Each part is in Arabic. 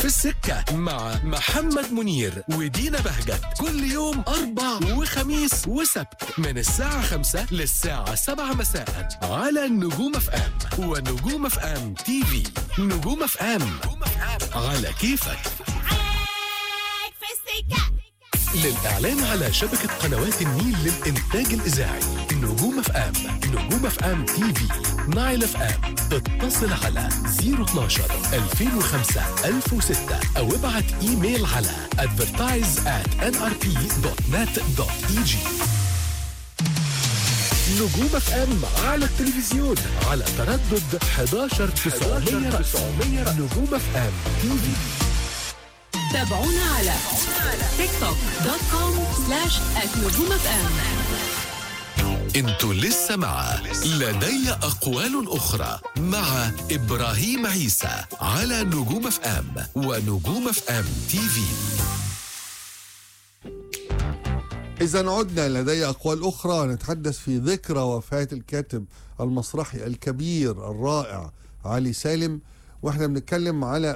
السكة مع محمد منير ودينا بهجت كل يوم أربع وخميس وسبت من الساعة 5 للساعة 7 مساء على نجوم اف ام ونجوم اف ام تي في. نجوم اف ام على كيفك. للإعلان على شبكة قنوات النيل للإنتاج الإذاعي نجوم اف ام، نجوم اف ام تي في، نايل اف ام، اتصل على 012 2005 1006 أو ابعت إيميل على advertise@nrp.net.eg. نجوم اف ام على التلفزيون على تردد 11900 نجوم اف ام تي في. تابعونا على tiktok.com/@نجوم FM. انتوا لسه مع لدي أقوال أخرى مع إبراهيم عيسى على نجوم اف ام ونجوم اف ام تي في. إذا عدنا لدي أقوال أخرى، نتحدث في ذكرى وفاة الكاتب المسرحي الكبير الرائع علي سالم، وإحنا بنتكلم على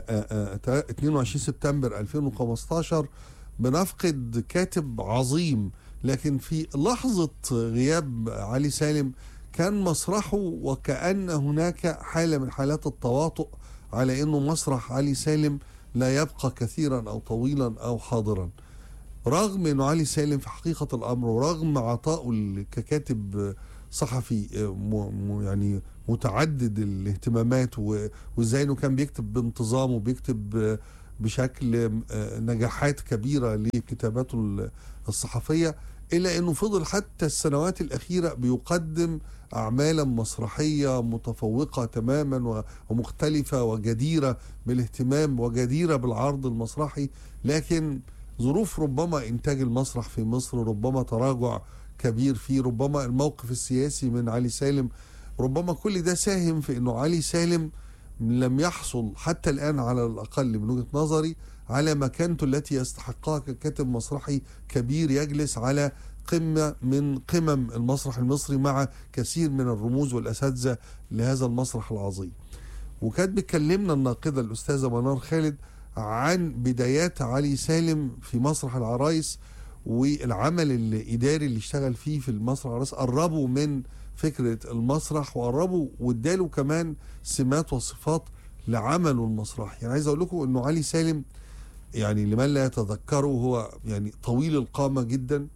22 سبتمبر 2015 بنفقد كاتب عظيم. لكن في لحظة غياب علي سالم كان مسرحه وكأن هناك حالة من حالات التواطؤ على أنه مسرح علي سالم لا يبقى كثيرا أو طويلا أو حاضرا، رغم أنه علي سالم في حقيقة الأمر ورغم عطائه ككاتب صحفي يعني متعدد الاهتمامات، وازاي انه كان بيكتب بانتظام وبيكتب بشكل نجاحات كبيرة لكتاباته الصحفية، إلا أنه فضل حتى السنوات الأخيرة بيقدم أعمالا مسرحية متفوقة تماما ومختلفة وجديرة بالاهتمام وجديرة بالعرض المسرحي. لكن ظروف ربما إنتاج المسرح في مصر، ربما تراجع كبير فيه، ربما الموقف السياسي من علي سالم، ربما كل ده ساهم في أنه علي سالم لم يحصل حتى الآن على الأقل من وجهة نظري على مكانته التي يستحقها ككاتب مسرحي كبير يجلس على قمة من قمم المسرح المصري مع كثير من الرموز والأساتذة لهذا المسرح العظيم. وكانت بتكلمنا الناقدة الأستاذة منار خالد عن بدايات علي سالم في مسرح العرايس والعمل الإداري اللي اشتغل فيه في المسرح العرايس، قربوا من فكرة المسرح وقربوا واداله كمان سمات وصفات لعمله المسرحي. يعني عايز أقول لكم أنه علي سالم يعني لمن لا يتذكره هو يعني طويل القامة جدا،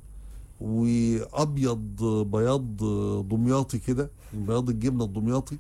وأبيض بياض دمياطي كده، بياض الجبنة الدمياطي،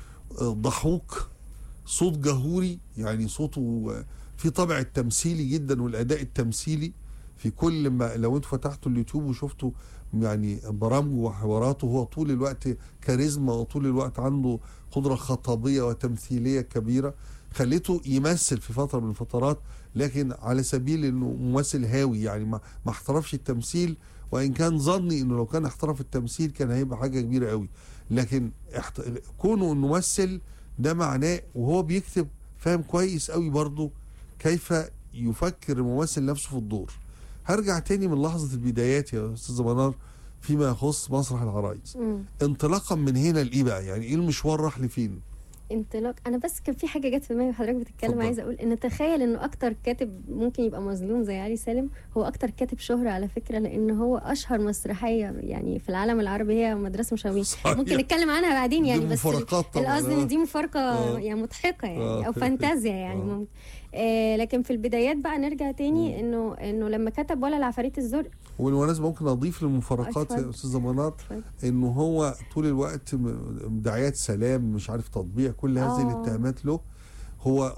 ضحوك، صوت جهوري، يعني صوته في طابع التمثيلي جدا والأداء التمثيلي في كل ما لو انتوا فتحتوا اليوتيوب وشفتوا يعني برامجه وحواراته، هو طول الوقت كاريزما وطول الوقت عنده قدرة خطابية وتمثيلية كبيرة خليته يمثل في فترة من الفترات، لكن على سبيل انه ممثل هاوي، يعني ما احترفش التمثيل، وان كان ظني انه لو كان احترف التمثيل كان هيبقى حاجة كبيرة قوي. لكن كونه انه ممثل ده معناه وهو بيكتب فاهم كويس قوي برضه كيف يفكر الممثل نفسه في الدور. هرجع تاني من لحظة البدايات يا أستاذة منار فيما يخص مسرح العرايس. انطلاقا من هنا لإيه بقى؟ يعني إيه المشوار راح لفين؟ انطلاق، انا بس كان في حاجه جت في دماغي وحضرتك بتتكلم، عايزه اقول ان تخيل انه اكتر كاتب ممكن يبقى مظلوم زي علي سالم هو اكتر كاتب شهره على فكره، لان هو اشهر مسرحيه يعني في العالم العربي هي مدرسه مشاوير، ممكن نتكلم عنها بعدين يعني، بس القصد ان دي مفارقه يعني مضحكه يعني او فانتازيا يعني ممكن. لكن في البدايات بقى نرجع تاني انه لما كتب ولا العفاريت الزرق، والمناسبة ممكن اضيف للمفارقات يا استاذه منار انه هو طول الوقت دعايات سلام مش عارف تطبيع كل هذه الاتهامات له، هو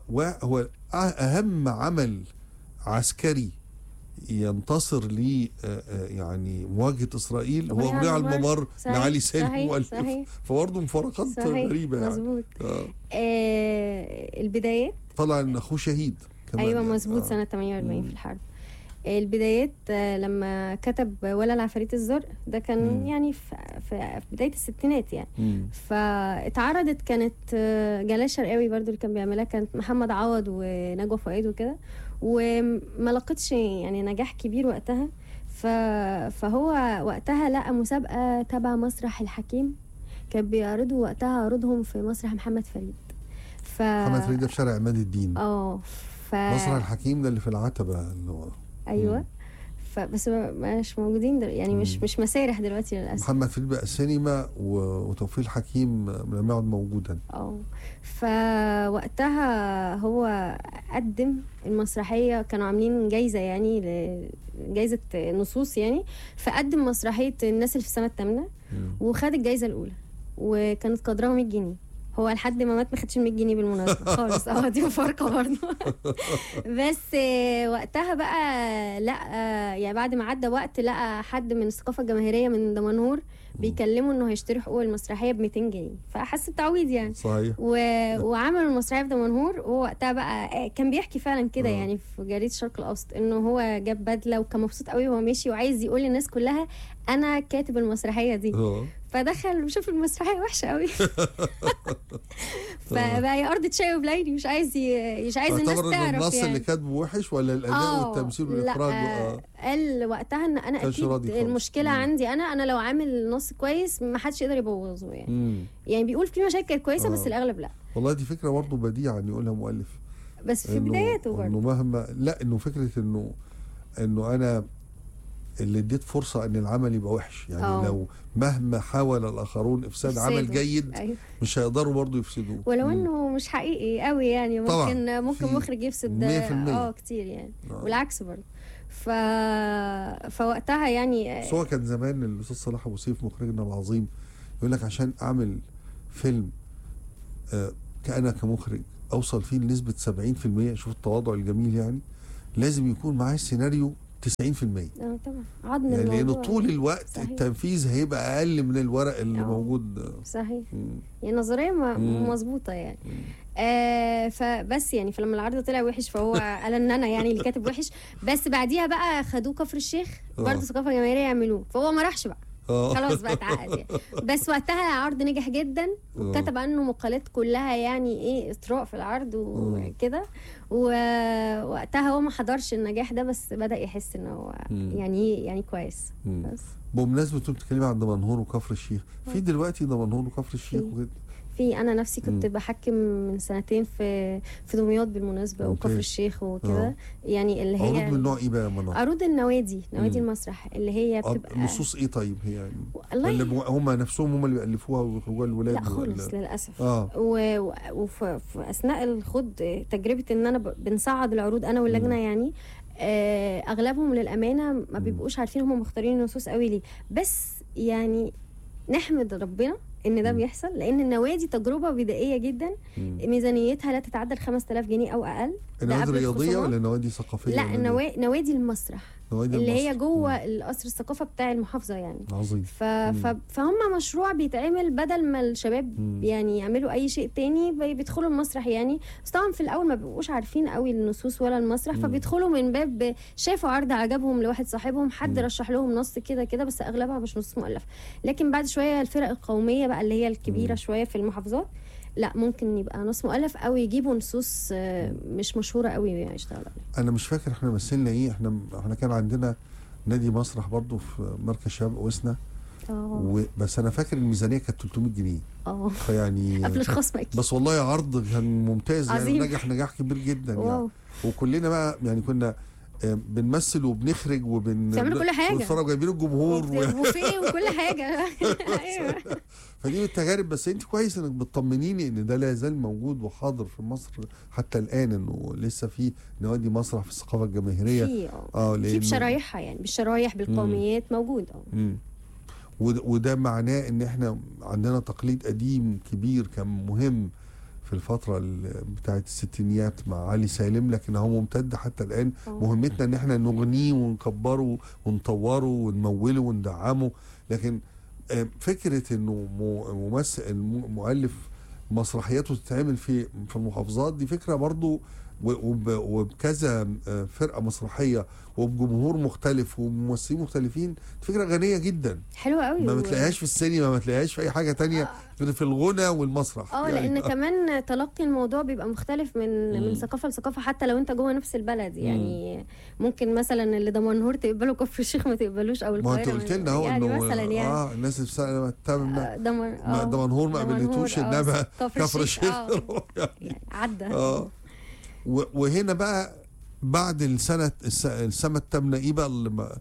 اهم عمل عسكري ينتصر لي يعني مواجهة إسرائيل هو أغنية على الممر لعلي سالم، فبرضه مفارقات غريبة يعني. مظبوط. البدايات طلع إن أخوه شهيد كمان. أيوة مظبوط. سنة 48 في الحرب. البدايات لما كتب ولا العفاريت الزرق ده كان يعني في بداية الستينات يعني. فاتعرضت، كانت جلال شرقاوي برضو اللي كان بيعملها، كانت محمد عوض ونجوى فؤاد وكده، وما لقتش يعني نجاح كبير وقتها. فهو وقتها لقى مسابقة تبع مسرح الحكيم كان بيعرضوا وقتها عروضهم في مسرح محمد فريد. محمد فريد في شارع عماد الدين. مسرح الحكيم ده اللي في العتبه اللي هو ايوه. فبس مش موجودين يعني مش مسارح دلوقتي للاسف. محمد فريد بقى سينما وتوفيق الحكيم لم يعد موجودا. فوقتها هو قدم المسرحيه، كانوا عاملين جايزه يعني جايزه نصوص يعني، فقدم مسرحيه الناس اللي في السنه الثامنه وخد الجايزه الاولى وكانت قدرها 100 جنيه. هو لحد ما مات ما خدش 100 جنيه بالمناسبه خالص. دي مفارقه برضه. بس وقتها بقى لا يعني بعد ما عدى وقت لقى حد من الثقافه الجماهيريه من دمنهور بيكلموا انه هيشتري حقوق المسرحيه ب 200 جنيه، فحس بتعويض يعني. صحيح. وعملوا المسرحيه في دمنهور. وهو وقتها بقى كان بيحكي فعلا كده يعني في جريده الشرق الاوسط انه هو جاب بدله وكان مبسوط قوي وهو ماشي وعايز يقول للناس كلها انا كاتب المسرحيه دي. فدخل وشوف المسرحيه وحشه قوي. فبقى يا ارض شاي وبلايلي مش عايز الناس تعرف يعني. النص اللي كاتبه وحش ولا الاداء والتمثيل والاخراج؟ قال وقتها ان انا اكيد المشكله عندي انا لو عامل نص كويس ما حدش يقدر يبوظه يعني. يعني بيقول في مشاكل كويسه بس الاغلب لا. والله دي فكره برضه بديعه ان يقولها مؤلف، بس في بداياته برضه انه مهما لا انه فكره انه انا اللي اديت فرصه ان العمل يبقى وحش يعني. لو مهما حاول الاخرون افساد عمل جيد مش هيقدروا برضه يفسدوه ولو انه مش حقيقي قوي يعني. ممكن مخرج يفسد 100% كتير يعني. والعكس برضه. فوقتها يعني بس هو كان زمان الاستاذ صلاح ابو سيف مخرجنا العظيم يقول لك عشان اعمل فيلم كأنا كمخرج اوصل فيه لنسبه 70%، شوف التواضع الجميل يعني، لازم يكون معايا السيناريو 90%. طبعا عظم يعني لانه طول الوقت صحيح. التنفيذ هيبقى اقل من الورق اللي موجود. صحيح. يعني نظريه مظبوطه يعني. فبس يعني فلما العرض طلع وحش فهو قال ان انا يعني اللي كاتب وحش. بس بعديها بقى خدوه كفر الشيخ برضه ثقافه جماهيريه يعملوه، فهو ما راحش بقى. خلاص بقى اتعقد يعني. بس وقتها العرض نجح جدا وكتب عنه مقالات كلها يعني ايه اطراء في العرض وكده. ووقتها هو ما حضرش النجاح ده بس بدأ يحس انه هو يعني كويس. بس بمناسبه انتوا بتتكلمي عن دمنهور وكفر الشيخ، في دلوقتي دمنهور وكفر الشيخ وكده؟ انا نفسي كنت بحكم من سنتين في دمياط بالمناسبه وكفر الشيخ وكده. يعني اللي هي عروض من نوع ايه بقى يا منى؟ عروض نوادي المسرح اللي هي بتبقى نصوص ايه طيب هي يعني؟ ولا هم نفسهم هم اللي بيألفوها ويخرجوها الولاد؟ لا خالص للاسف. وفي اثناء الخوض تجربه ان انا بنصعد العروض انا واللجنه يعني اغلبهم للامانه ما بيبقوش عارفين هم مختارين النصوص قوي ليه. بس يعني نحمد ربنا ان ده بيحصل، لان النوادي تجربه بدائيه جدا ميزانيتها لا تتعدى 5000 جنيه او اقل. النوادي الرياضيه ولا نوادي ثقافيه؟ لا نوادي المسرح اللي هي جوه القصر الثقافه بتاع المحافظه يعني. عظيم. فهم مشروع بيتعمل بدل ما الشباب يعني يعملوا اي شيء تاني بيدخلوا المسرح يعني. بس طبعا في الاول ما بيبقوش عارفين قوي النصوص ولا المسرح، فبيدخلوا من باب شافوا عرض عجبهم لواحد صاحبهم، حد رشح لهم نص كده بس اغلبها مش نص مؤلف. لكن بعد شويه الفرق القوميه بقى اللي هي الكبيره شويه في المحافظات لا ممكن يبقى نص مؤلف او يجيبوا نصوص مش مشهوره قوي يعني يشتغلوا عليها. انا مش فاكر احنا مثلنا ايه. احنا كان عندنا نادي مسرح برضو في مركز شباب اوسنا. بس انا فاكر الميزانيه كانت 300 جنيه. فيعني قبل الخصم اكيد. بس والله عرض كان ممتاز يعني، نجح كبير جدا يعني. وكلنا بقى يعني كنا بنمثل وبنخرج بنعمل كل حاجه ونتفرج جايبين الجمهور وفيه وكل حاجه. ايوه فدي من التجارب. بس انت كويس انك بتطمنيني ان ده لا يزال موجود وحاضر في مصر حتى الان، انه لسه في نوادي مسرح في الثقافه الجماهيريه في بشرايحها يعني بالشرايح بالقوميات موجود. وده معناه ان احنا عندنا تقليد قديم كبير كان مهم في الفترة بتاعت الستينيات مع علي سالم، لكن هو ممتد حتى الآن. مهمتنا ان احنا نغنيه ونكبره ونطوره ونموله وندعمه. لكن فكرة انه مؤلف مسرحياته تتعمل في المحافظات دي فكرة برضو، وبكذا فرقة مسرحية وبجمهور مختلف وممثلين مختلفين، فكرة غنية جدا حلوة قوي. ما بتلاقيهاش في السينما، ما بتلاقيهاش في اي حاجة تانية غير في الغنى والمسرح يعني. لان كمان تلقي الموضوع بيبقى مختلف من ثقافة لثقافة حتى لو انت جوه نفس البلد يعني. ممكن مثلا اللي دمنهور تقبله كفر الشيخ ما تقبلوش، او القاهرة. ما انت قلت لنا اهو يعني انه مثلا يعني الناس في دمنهور ما قبلتوش، انما كفر الشيخ يعني عدى. وهنا بقى بعد السنة الثامنة ايه بقى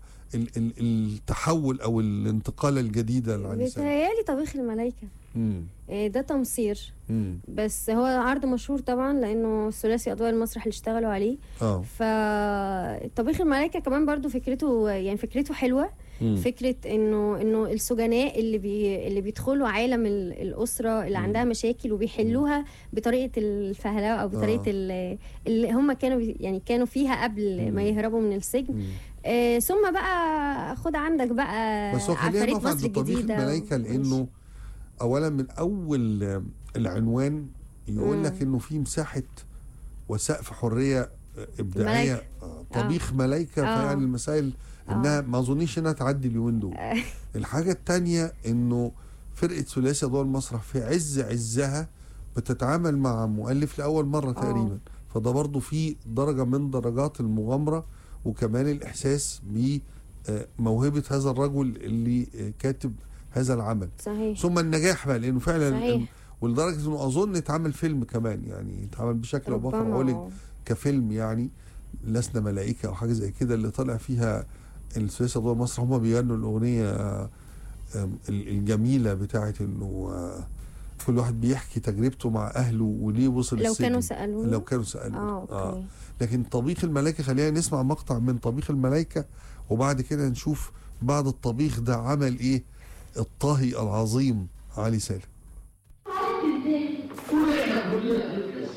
التحول او الانتقالة الجديدة لعلي سالم؟ بيتهيألي طبيخ الملايكة. ده تمصير. بس هو عرض مشهور طبعا لانه ثلاثي اضواء المسرح اللي اشتغلوا عليه. فطبيخ الملايكة كمان برضو فكرته حلوة. فكرة انه السجناء اللي بيدخلوا عالم الاسرة اللي عندها مشاكل وبيحلوها بطريقة الفهلاوة او بطريقة اللي هم كانوا فيها قبل ما يهربوا من السجن. ثم بقى خد عندك بقى بس خلينا نقف عند طبيخ الملايكة لانه اولا من اول العنوان يقول لك انه في مساحة وسقف حرية ابداعية. طبيخ ملايكة. فيعني المسائل انها ما اظنيش انها تعدي اليومين دول. الحاجة التانية انه فرقة ثلاثي اضواء المسرح في عزها بتتعامل مع مؤلف لأول مرة تقريبا. فده برضو في درجة من درجات المغامرة وكمان الإحساس بموهبة هذا الرجل اللي كاتب هذا العمل. صحيح. ثم النجاح بقى لأنه فعلا ولدرجة أنه أظن اتعمل فيلم كمان، يعني اتعمل بشكل أو بآخر عولج كفيلم، يعني لسنا ملائكة أو حاجة زي كده، اللي طلع فيها الثلاثي أضواء مصر هم بيغنوا الأغنية الجميلة بتاعت أنه كل واحد بيحكي تجربته مع أهله وليه وصل السجن لو كانوا سألوه. لكن طبيخ الملايكة خلينا نسمع مقطع من طبيخ الملايكة وبعد كده نشوف بعد الطبيخ ده عمل إيه الطاهي العظيم علي سالم.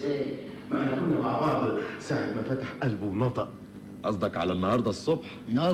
ما احنا كنا مع بعض ساعة ما فتح قلبه ونطق. قصدك على النهارده الصبح؟